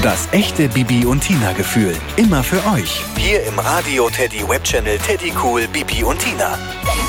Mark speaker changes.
Speaker 1: Das echte Bibi und Tina Gefühl. Immer für euch. Hier im Radio Teddy Webchannel Teddy Cool Bibi und Tina.